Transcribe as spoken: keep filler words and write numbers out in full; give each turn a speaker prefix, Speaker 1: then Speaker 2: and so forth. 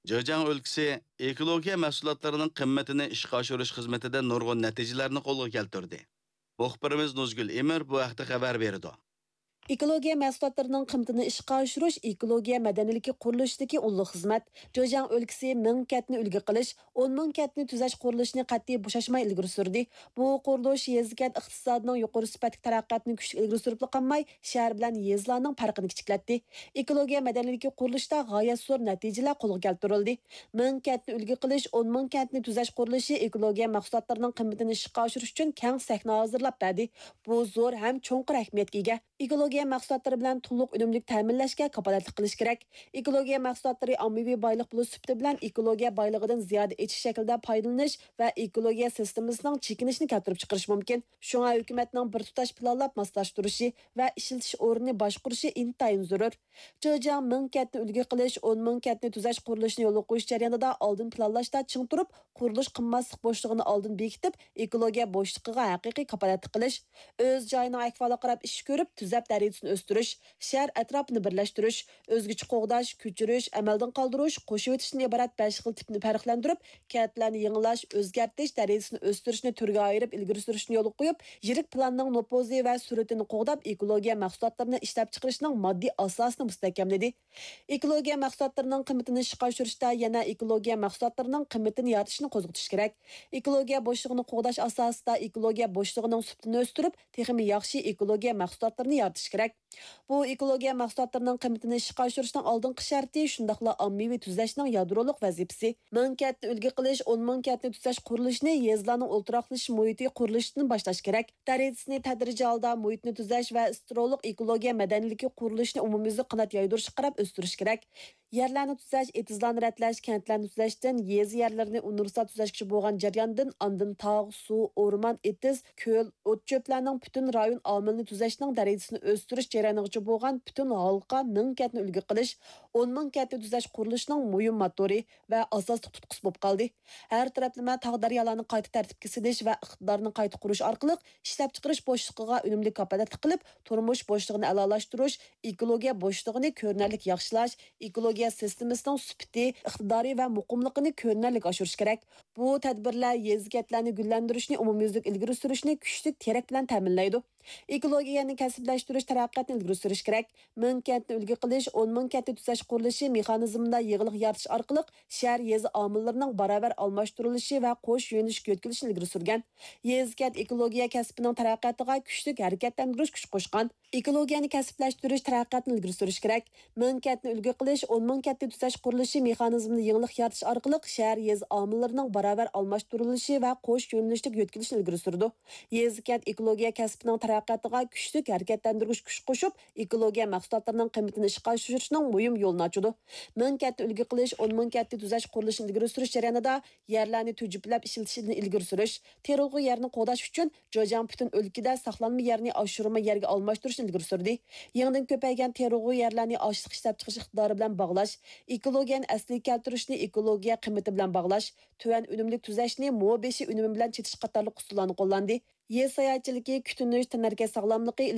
Speaker 1: Zhejiang өлkəsi ekologiya məhsullarının qiymətin işə aşırış xidmətində nurgun nəticələrini qolğa keltirdi. Muxbirimiz Nuzgul Emir bu haqda xəbər berdi.
Speaker 2: Ekologiya məhsullarının qiymetini işqa aşırış ekologiya mədəniliki quruluşdakı ulluq xizmət. Zhejiang өлkəsi ming kətni ulgi qilish, o'n ming kətni tuzash qurilishini qat'iy bo'shashmay ilgari surdi. Bu qurilish yezgat iqtisodining yuqori sifatli taraqqiyotini kuchli ilgari surib qolmay, shahar bilan yezlarning farqini kichiklatdi. Ekologiya mədəniliki qurilishda g'oyat zo'r natijalar qo'lga keltirildi. ming kətni ulgi qilish, o'n ming kətni tuzash qurilishi ekologiya mahsulotlarining qiymetini ishqa oshirish uchun keng sahna hozirlab berdi. Bu zo'r ham cho'nqir ahamiyatga ega. Ekologiya mahsulotlari bilan to'liq unumli ta'minlashga kafolatlik qilish kerak. Ekologiya mahsulotlari ommaviy boylik bo'lish sifati bilan ekologiya boyligidan ziyoda echish shaklida foydalanish va ekologiya sistemasining chekinishini keltirib chiqarish mumkin. Shunga hukumatning bir tutash planlab moslashtirishi va ishlatish o'rnini boshqarishi intayin zarur. Zhejiang ming kətni ulgi qilish, o'n ming kətni tuzash qurilishini yo'lga qo'yish jarayonida oldin planlashda ching turib, qurilish qimmatlik bo'shlig'ini oldin bekitib, ekologiya bo'shlig'iga haqiqiy kafolatlik qilish, o'z joyining ahvoliga qarab ish ko'rib, tuzab darajasini o'stirish, shahar atrofini birlashtirish, o'zgacha qo'g'dash, ko'chirish, amaldan qoldirish, qo'shib o'tishdan iborat besh xil tipni farqlantirib, kentlarni yangilash, o'zgartirish darajasini o'stirishni turga ayirib ilgari surishni yo'lga qo'yib, yirik planning nopozi va suratini qo'g'dab ekologiya mahsulotlarini ishlab chiqarishning moddiy asosini mustahkamladi. Ekologiya mahsulotlarining qiymetini ishqa oshirishda yana ekologiya mahsulotlarining qiymetini yaratishni qo'zg'atish kerak. Ekologiya bo'shlig'ini qo'g'dash asosida ekologiya bo'shlig'ining sifatini o'stirib, texnik yaxshi ekologiya mahsulotlarini yaratish kerak. Bu ekologiya mahsulotlarining qiymetini ishqa oshirishning oldingi sharti shundaqla ommaviy tuzlashning yadroliq vazifasi. ming kətni ulgi qilish, o'n ming kətni tuzash qurilishini yezlarning o'ltiraqlish muhiti qurilishdan boshlash kerak. Darajasini tadrijiy holda muhitni tuzash va istiroliq ekologiya madaniyati qurilishini umumyuzli qanot yoydirish qarab o'stirish kerak. Yerlarni tuzash, etizlarni ratlash, kentlarni tuzashdan yez yerlarini universal tuzashga bo'lgan jarayondan andin tog', suv, o'rmon, etiz, ko'l, o't cho'plarning butun rayon omilini tuzashning darajasini o'stirish jarayoniga bo'lgan butun halqa ming kətni ulgi qilish, o'n ming kətni tuzash qurilishining muhim motori va asosli tutqusi bo'lib qoldi. Har taraflama tog' daryolarni qayta tartibga solish va iqtidorni qayta qurish orqali ishlab chiqarish bo'shlig'iga unumli kafolatlik qilib, turmush bo'shlig'ini a'lolashtirish, ekologiya bo'shlig'ini ko'rinarli yaxshilash, ekologiya sistemasining sifati, iqtidori va muqimligini ko'rinarli oshirish kerak. Bu tadbirlar yezgatlarni gullantirishni umumyuzlik ilgari surishni kuchli terak bilan ta'minlaydi. Ekologiyani kasblashtirish taraqqiyotini ilgari surish kerak. ming kətni ulgi qilish, o'n ming kətni tuzash qurilishi mexanizmida yig'iliq yaratish orqali shahar yezi omillarining barobar almashtirilishi va qo'sh yo'nalish yo'tkilishini ilgari surgan. Yezgat ekologiya kasbining taraqqiyotiga kuchli harakatlantirish kuch qo'shgan. Ekologiyani kasblashtirish taraqqiyotini ilgari surish kerak. ming kətni ulgi qilish, o'n ming kətni tuzash qurilishi mexanizmida yig'iliq yaratish orqali shahar yezi omillarining barobar almashtirilishi va qo'sh yo'nalishlik yo'tkilishini ilgari surdi. Yezgat ekologiya kasbining taraqqiyotiga kuchli harakatlantirish kuch qo'shib, ekologiya mahsulotlarining qiymetini ishqa oshirishning muhim yo'lini ochadi. ming kətni ulgi qilish, o'n ming kətni tuzash qurilishini ilgari surish jarayonida yerlarni tujublab ishlatishni ilgari surish, terilg'i yerni qo'dash uchun Zhejiang butun o'lkada saqlanma yerni oshirma yerga almashtirishni ilgari surdi. Yangidan ko'paygan terilg'i yerlarni oshliq ishlab chiqish iqtidori bilan bog'lash, ekologiyani asliga keltirishni ekologiya qiymati bilan bog'lash, tuvan unumli tuzashni mo'beshi unumi bilan chetish qatorli usullarni qo'llandi. Yer sayohatchiligi, kutunish, tanarga sog'lomligi